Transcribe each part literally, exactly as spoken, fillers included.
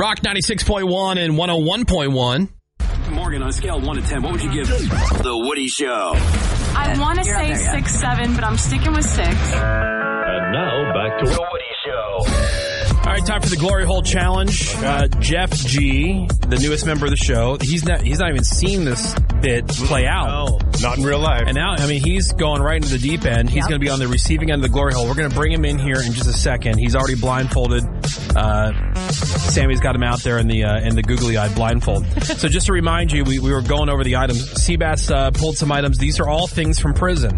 Rock ninety-six point one and one oh one point one. Morgan, on a scale of one to ten, what would you give The Woody Show? I want to say six, seven, but I'm sticking with six. And now, back to The Woody Show. All right, time for the Glory Hole Challenge. Uh, Jeff G., the newest member of the show, he's not he's not even seen this bit play out. No, not in real life. And now, I mean, he's going right into the deep end. He's yep. going to be on the receiving end of the Glory Hole. We're going to bring him in here in just a second. He's already blindfolded. Uh, Sammy's got him out there in the uh, in the googly-eyed blindfold. So just to remind you, we, we were going over the items. Seabass uh, pulled some items. These are all things from prison.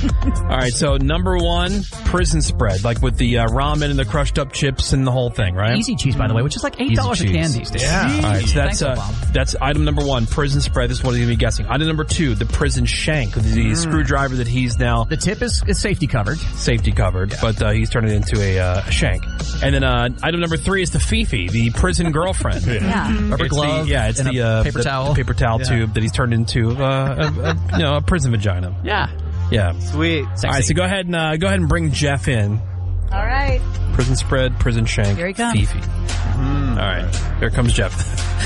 All right, so number one, prison spread, like with the uh, ramen and the crushed up chips and the whole thing, right? Easy cheese, by the way, which is like eight dollars a can these days. Yeah. All right, so that's, uh, that's item number one, prison spread. This is what he's going to be guessing. Item number two, the prison shank, the mm. screwdriver that he's now... The tip is, is safety covered. Safety covered, yeah. but uh, he's turned it into a, uh, a shank. And then uh, item number three is the Fifi, the prison girlfriend. yeah. yeah. Rubber it's glove. The, yeah, it's the uh, paper the towel. paper towel yeah. tube that he's turned into uh, a, a, you know, a prison vagina. Yeah. Yeah. Sweet. Sexy. All right, so go ahead and uh, go ahead and bring Jeff in. All right. Prison spread, prison shank, Here he comes. Fifi. Mm. All right, here comes Jeff.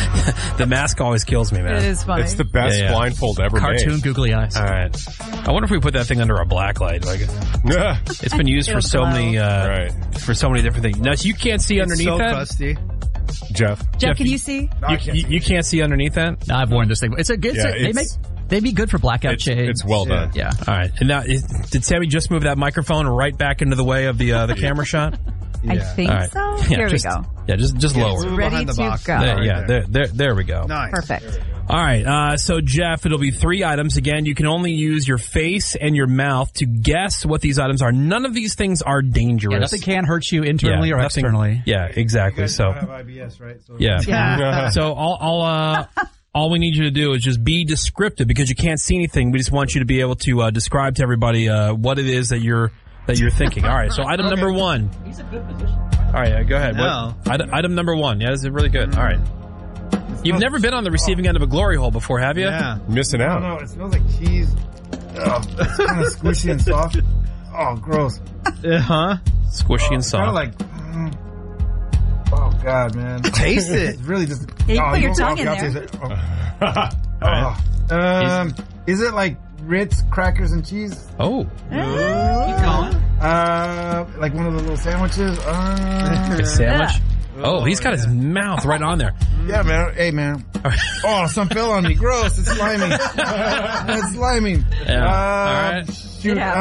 The mask always kills me, man. It is funny. It's the best yeah, yeah. blindfold ever Cartoon made. googly eyes. All right. I wonder if we put that thing under a black light. Like, it's been used for so glow. many, uh, right. for so many different things. Now, so you can't see it's underneath so that. Crusty. Jeff. Jeff, Jeff, can you see? No, you, can't you, see you can't see underneath that. No, I've worn this thing. It's a good. Yeah, it's a, they make. They'd be good for blackout it's, shades. It's well done. Yeah. All right. And now, is, did Sammy just move that microphone right back into the way of the uh, the camera shot? I Yeah. think right. so. Yeah, Here just, we go. Yeah, just just Yeah, lower. move Ready behind the to box. go. There, Right yeah, there, there, there we go. Nice. Perfect. All right. Uh, so, Jeff, it'll be three items. Again, you can only use your face and your mouth to guess what these items are. None of these things are dangerous. Yeah, nothing can hurt you internally yeah, or nothing, externally. Yeah, exactly. So, have I B S, right? So yeah. Yeah. So, all, all, uh, all we need you to do is just be descriptive because you can't see anything. We just want you to be able to uh, describe to everybody uh, what it is that you're that you're thinking. All right. So, item Okay. number one. He's a good position. All right. Uh, go ahead. No. What, item, item number one. Yeah, this is really good. All right. You've never been on the receiving end of a glory hole before, have you? Yeah. Missing I out. don't know. It smells like cheese. Ugh, it's kind of squishy and soft. Oh, gross. Uh huh. Squishy Oh, and it's soft. kind of like. Mm, oh God, man! Taste it. It's really just. Yeah, you oh, put your won't- tongue in I'll there. taste it. Oh. Oh. Um, is it like Ritz crackers and cheese? Oh. Keep going. Uh, like one of the little sandwiches. Uh, A sandwich? Oh, he's got his mouth right on there. yeah, man. Hey, man. Oh, some fell on me. Gross. It's slimy. It's slimy. Yeah. Uh, All right. Shoot. Yeah.